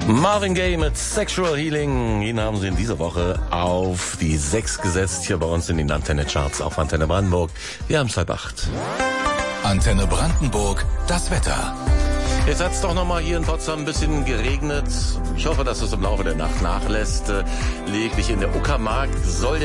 Marvin Gaye mit Sexual Healing. Ihn haben sie in dieser Woche auf die 6 gesetzt, hier bei uns in den Antenne-Charts auf Antenne Brandenburg. Wir haben 7:30. Antenne Brandenburg, das Wetter. Jetzt hat es doch nochmal hier in Potsdam ein bisschen geregnet. Ich hoffe, dass es im Laufe der Nacht nachlässt. Lediglich in der Uckermark soll